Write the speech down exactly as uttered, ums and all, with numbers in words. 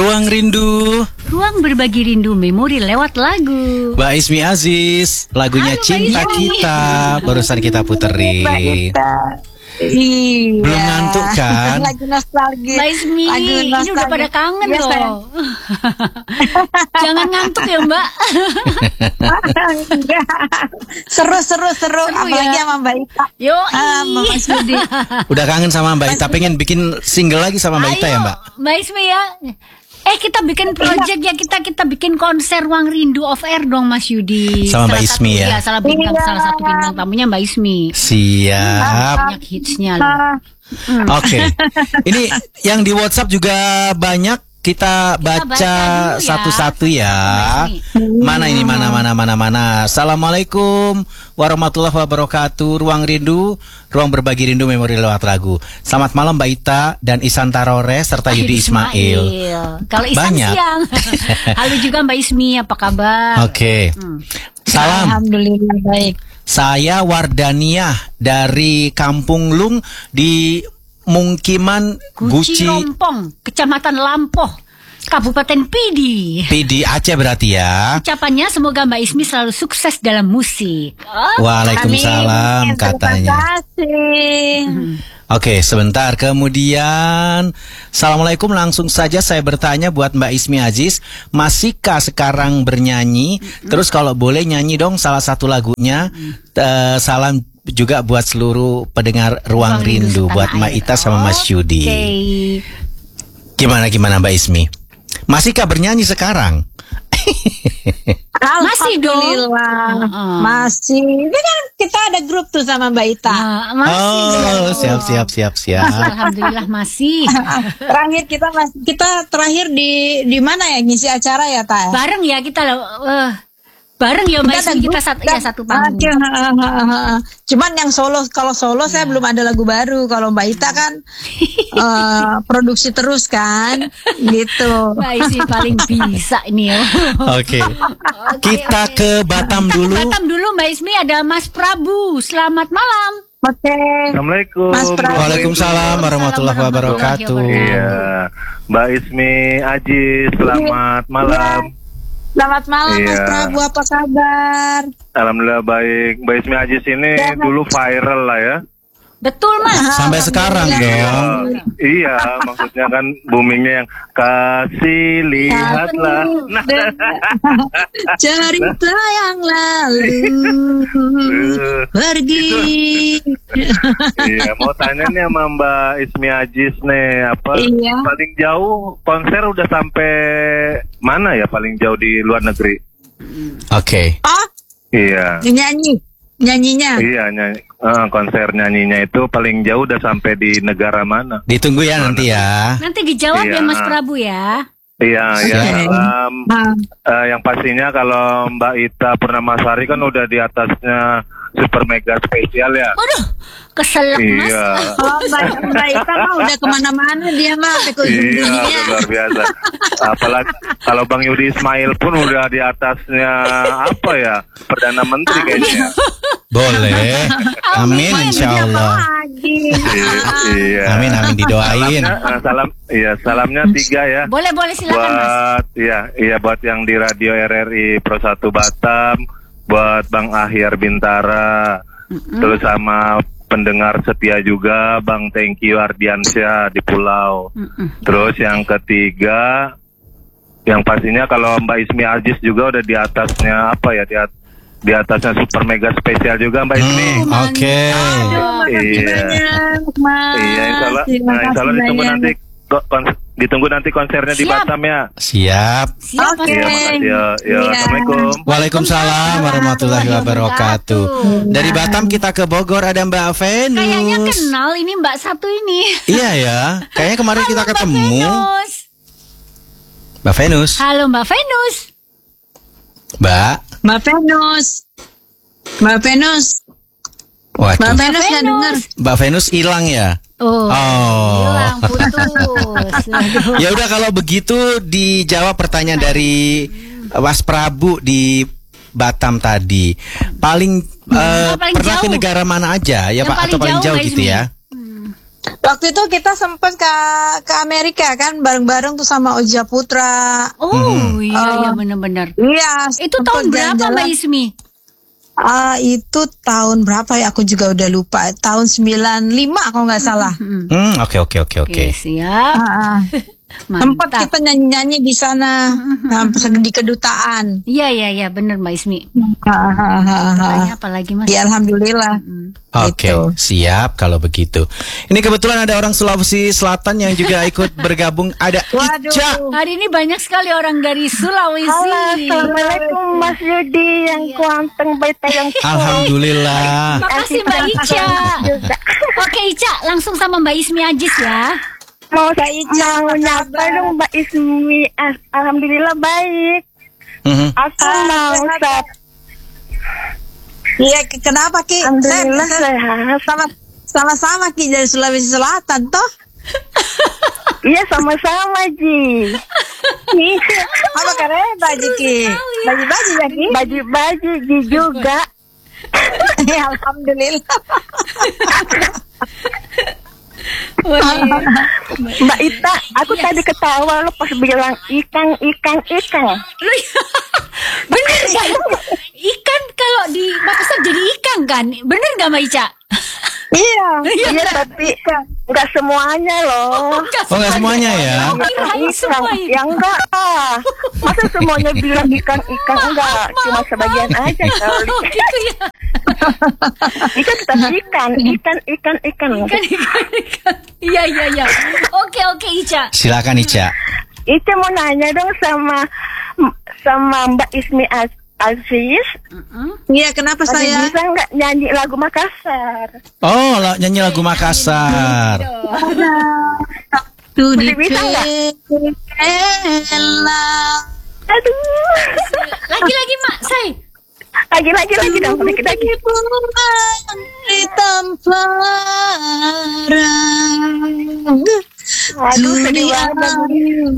Ruang Rindu, ruang berbagi rindu memori lewat lagu. Mbak Ismi Aziz, lagunya Halo, Cinta Mbak Ismi. Kita barusan kita puterin. Iya. Belum ngantuk kan? Lagu nostalgia. Mbak Ismi, Lagu ini nostalgia. udah pada kangen Iya, loh. sayang. Jangan ngantuk ya Mbak. Enggak. Seru seru seru, Seru apalagi ya? sama Mbak Ita. Yo, Sama Mas Budi. Udah kangen sama Mbak Ita, pengen bikin single lagi sama Mbak Ita ya Mbak? Mbak Ismi ya. Eh kita bikin project ya, kita kita bikin konser Ruang Rindu off air dong Mas Yudi. Sama Mbak Salah Ismi satu, ya? Salah bintang, Iya. salah satu bintang tamunya Mbak Ismi. Siap. Banyak hitsnya loh. Ah, Oke. Ini yang di WhatsApp juga banyak. Kita baca baca dulu ya. satu-satu ya. Mbak Mana ini mana mana mana mana. Assalamualaikum warahmatullahi wabarakatuh. Ruang Rindu, ruang berbagi rindu memori lewat lagu. Selamat malam Mbak Ita dan Isan Tarore serta Yudi Ismail. Kalau Isan Banyak. siang. Halo juga Mbak Ismi, apa kabar? Oke. Hmm. Salam. Alhamdulillah baik. Saya Wardaniah dari Kampung Lung di Mungkiman Guci Guci Lompong, Kecamatan Lampoh, Kabupaten Pidi. Pidi Aceh berarti ya. Ucapannya semoga Mbak Ismi selalu sukses dalam musik. Oh, Waalaikumsalam Amin. katanya. Terima kasih. Oke, sebentar. Kemudian, Assalamualaikum, langsung saja saya bertanya buat Mbak Ismi Aziz, masihkah sekarang bernyanyi? Terus kalau boleh nyanyi dong salah satu lagunya. Eh, salam juga buat seluruh pendengar Ruang Rindu, buat Mbak Ita sama Mas Yudi. Oke. Gimana gimana Mbak Ismi? Masihkah bernyanyi sekarang? Masih dong. Alhamdulillah. Uh-uh. Masih. Ini kan kita ada grup tuh sama Mbak Ita. Nah, masih Oh, dong. siap siap siap siap. Alhamdulillah masih. Terakhir kita mas- kita terakhir di di mana ya ngisi acara ya Ta? Bareng ya kita loh. eh, bareng ya Mbak Kita ada Ismi, kita grup satu dan- ya satu panggung. Oke, ha, ha, ha, ha. Cuman yang solo, kalau solo saya belum ada lagu baru. Kalau Mbak Ita kan eh, produksi terus kan, gitu. Mbak Ismi paling bisa ini ya. Oke. Kita ke Batam Kita ke dulu. Batam dulu Mbak Ismi, ada Mas Prabu. Selamat malam. Oke. Assalamualaikum. Mas Prabu. Waalaikumsalam warahmatullahi wabarakatuh. Iya, Mbak Ismi Aji, selamat malam. Selamat malam Mas Iya. Prabu, apa kabar? Alhamdulillah baik. Mbak Ismi Aji ini Ya, dulu viral lah ya. Betul Mas. Sampai sekarang dong. Iya, maksudnya kan boomingnya yang kasih lihatlah. Nah, Cerita yang lalu pergi. iya, mau tanya nih sama Mbak Ismi Ajis nih, apa Iya. paling jauh konser udah sampai mana ya paling jauh di luar negeri? Oke. Oh, Iya. nyanyi, nyanyinya. Iya, nyanyi, eh, konser nyanyinya itu paling jauh udah sampai di negara mana? Ditunggu ya nanti ya. Nanti dijawab Iya. ya Mas Prabu ya. Iya, ya. Siap. Salam. Ah, Eh, yang pastinya kalau Mbak Ita Purnamasari kan udah di atasnya super mega spesial ya. Waduh, keselak Mas. Iya. Oh, Mbak, Mbak Ita mah udah kemana-mana dia mah sampai ke ujung Iya, dunia. luar biasa. Apalagi kalau Bang Yudi Ismail pun udah di atasnya apa ya? Perdana Menteri kayaknya. Boleh. Amin insya Allah. Lagi. Iya. Amin amin didoain. Salamnya, eh, salam, iya salamnya tiga ya. Boleh boleh silakan Mas. Buat iya iya buat yang di Radio R R I Pro satu Batam, buat Bang Ahyar Bintara, terus sama pendengar setia juga Bang Thank You Ardiansyah di Pulau. Mm-mm. Terus yang ketiga, yang pastinya kalau Mbak Ismi Aziz juga udah di atasnya apa ya, di, at- di atasnya super mega spesial juga Mbak Ismi. Hmm, Oke. Aduh, makasih Iya. banyak, Mas. Iya, insya Allah, Terima nah, insya Allah kasih ditunggu banyak. nanti ko- kon- ditunggu nanti konsernya di Siap. Batam ya. Siap. Siap Mas. Oke. Iya, makasih ya. Ya, Iya. Assalamualaikum. Waalaikumsalam warahmatullahi wabarakatuh. Dari Batam kita ke Bogor ada Mbak Kayaknya Venus. kenal ini Mbak satu ini. Iya ya. Kayaknya kemarin kita Halo, Mbak ketemu. Venus. Mbak Venus. Halo Mbak Venus. Mbak. Mbak Venus. Mbak Venus. Mbak Waduh. Venus nggak dengar. Mbak Venus hilang ya. Oh, Oh. hilang putus. Aduh. Ya udah kalau begitu dijawab pertanyaan dari Mas Prabu di Batam tadi. Paling, eh, paling pernah ke jauh. negara mana aja ya Yang Pak atau paling paling jauh, jauh Mbak gitu Ismi. ya? Waktu itu kita sempat ke ke Amerika kan bareng-bareng tuh sama Oja Putra. Oh iya Oh. iya benar-benar. Iya. Itu sempet tahun berapa jalan-jalan. Mbak Ismi? Ah, itu tahun berapa ya? Aku juga udah lupa. Tahun sembilan lima kalau nggak salah. Hmm. Hmm, oke oke oke oke. Oke, siap. Ah, ah. Tempat Mantap. kita nyanyi-nyanyi di sana, nah, di kedutaan. Iya iya iya benar Mbak Ismi. Ah, ah, ah, ah. Tanya apa lagi Mas? Ya alhamdulillah. Hmm. Oke, Gitu. siap kalau begitu. Ini kebetulan ada orang Sulawesi Selatan yang juga ikut bergabung. Ada Waduh. Ica. Hari ini banyak sekali orang dari Sulawesi. Halo, Assalamualaikum Mas Yudi yang kuanteng baik yang Alhamdulillah. Makasih Mbak Ica. Oke Ica, langsung sama Mbak Ismi Ajis ya. mau mau nyapa dong Mbak Ismi. Al- Alhamdulillah baik. Mhm. Aku mau sap. Iya, ke- kenapa Ki? Alhamdulillah Saya- saya- sehat. sama sama-sama Ki dari Sulawesi Selatan toh. Iya sama-sama Ji. Apa keren baju Ki? Baju-baju ya Ki? Baju-baju Ji juga. Ya, alhamdulillah. Mbak Ita, aku tadi ketawa lo pas bilang ikan ikan ikan. Bener gak? Ikan kalau di Makassar jadi ikan kan? Bener gak Mbak Ica? Iya. Iya tapi nggak semuanya loh. Oh, nggak semuanya ya? Kirain Ikan, semuanya. ya enggak ah. Masa semuanya bilang ikan ikan enggak, cuma sebagian aja kali. Oh gitu ya. Ikan tetap ikan, ikan ikan ikan. Ikan ikan ikan. Iya iya iya. Oke oke Ica. Silakan Ica. Itu mau nanya dong sama sama Mbak Ismi Az- Aziz. Iya, kenapa Masih saya? bisa nggak nyanyi lagu Makassar? Oh, la- nyanyi lagu Makassar. Tuh Masih bisa nggak? Aduh. Lagi lagi Mak, say. Lagi lagi lagi dong, lagi lagi. di tempat Aduh, sedih banget.